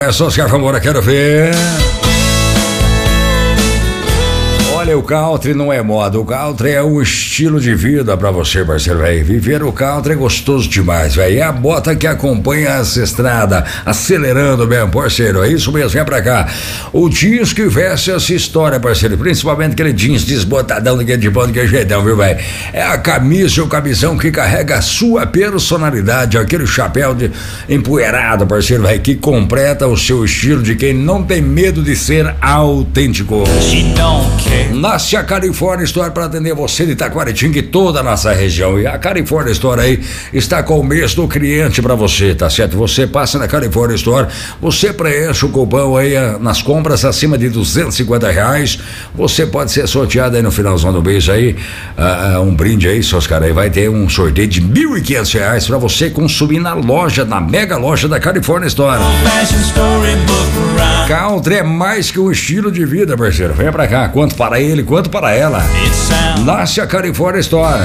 É só Oscar Famora, quero ver. Olha, o country não é moda, o country é um estilo de vida pra você, parceiro, velho. Viver o country é gostoso demais, velho. É a bota que acompanha essa estrada, acelerando mesmo, parceiro. É isso mesmo, vem pra cá. O jeans que veste essa história, parceiro, principalmente aquele jeans desbotadão de bom de jeitão, viu, velho? É a camisa ou camisão que carrega a sua personalidade, aquele chapéu de empoeirado, parceiro, velho, que completa o seu estilo de quem não tem medo de ser autêntico. Nasce a California Store para atender você de Taquaritinga e toda a nossa região. E a California Store aí está com o mês do cliente para você, tá certo? Você passa na California Store, você preenche o cupom aí nas compras acima de R$250. Você pode ser sorteado aí no finalzão do mês aí, um brinde aí, seus caras aí. Vai ter um sorteio de R$1.500 para você consumir na loja, na mega loja da California Store. Country é mais que um estilo de vida, parceiro. Venha pra cá, quanto para ele, quanto para ela. Nasce a California Store.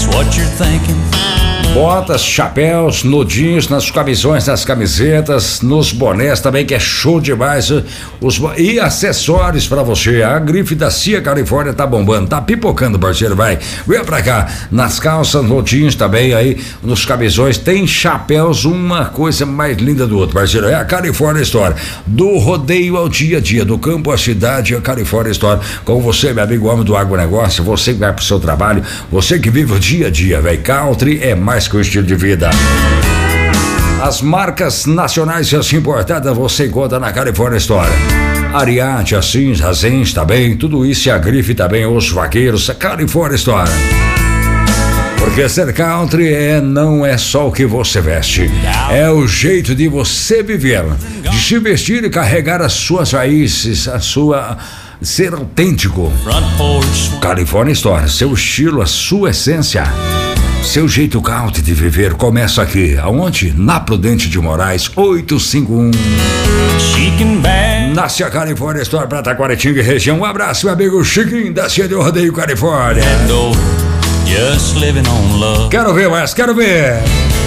Botas, chapéus, nudinhos nas camisões, nas camisetas, nos bonés também, que é show demais. E acessórios pra você. A grife da Cia Califórnia tá bombando, tá pipocando, parceiro, vai. Vem pra cá. Nas calças, nudinhos também aí, nos camisões, tem chapéus, uma coisa mais linda do outro, parceiro. É a California Store. Do rodeio ao dia a dia, do campo à cidade, a California Store. Com você, meu amigo homem do agronegócio, você que vai pro seu trabalho, você que vive o dia a dia, velho. Country é mais que o estilo de vida. As marcas nacionais e as importadas você encontra na California Store. Ariete, Assins, Razens também, tudo isso e a grife também, os vaqueiros, a California Store. Porque ser country não é só o que você veste, é o jeito de você viver, de se vestir e carregar as suas raízes, ser autêntico. California Store, seu estilo, a sua essência. Seu jeito country de viver começa aqui, aonde? Na Prudente de Moraes, 851. Nasce a California Store pra Taquaritinga e região. Um abraço, meu amigo Chiquinho da Cia de Rodeio, Califórnia. Quero ver mais, quero ver.